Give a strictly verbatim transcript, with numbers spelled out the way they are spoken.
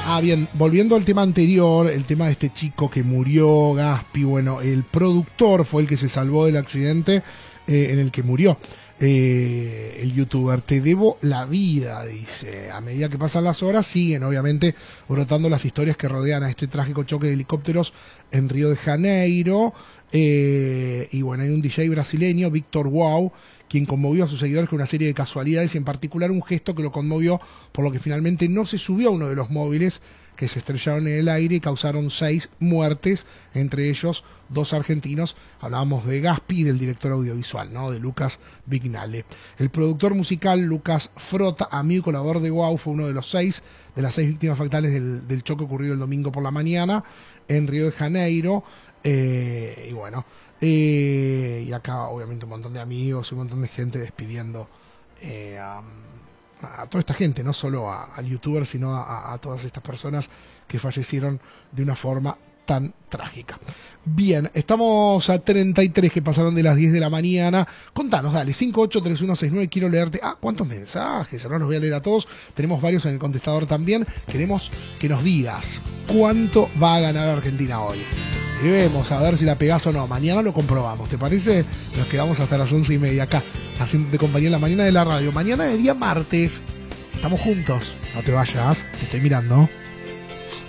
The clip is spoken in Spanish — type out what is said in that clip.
Ah, bien, volviendo al tema anterior, el tema de este chico que murió, Gaspi, bueno, el productor fue el que se salvó del accidente eh, en el que murió. Eh, el youtuber, te debo la vida, dice. A medida que pasan las horas, siguen obviamente brotando las historias que rodean a este trágico choque de helicópteros en Río de Janeiro. Eh, y bueno, hay un D J brasileño, Víctor Wow, quien conmovió a sus seguidores con una serie de casualidades y en particular un gesto que lo conmovió, por lo que finalmente no se subió a uno de los móviles que se estrellaron en el aire y causaron seis muertes, entre ellos dos argentinos. Hablábamos de Gaspi y del director audiovisual, ¿no? De Lucas Vignale. El productor musical Lucas Frota, amigo y colaborador de Wow, fue uno de los seis, de las seis víctimas fatales del, del choque ocurrido el domingo por la mañana en Río de Janeiro. Eh, y bueno, eh, y acá obviamente un montón de amigos, un montón de gente despidiendo eh, a, a toda esta gente, no solo a, al youtuber, sino a, a todas estas personas que fallecieron de una forma tan trágica. Bien, estamos a treinta y tres que pasaron de las diez de la mañana. Contanos, dale, cinco ocho tres uno seis nueve, quiero leerte. Ah, ¿cuántos mensajes? Ahora los voy a leer a todos. Tenemos varios en el contestador también. Queremos que nos digas cuánto va a ganar Argentina hoy. Y vemos a ver si la pegás o no. Mañana lo comprobamos, ¿te parece? Nos quedamos hasta las once y media acá, haciendo de compañía en la mañana de la radio. Mañana de día martes. Estamos juntos. No te vayas, te estoy mirando.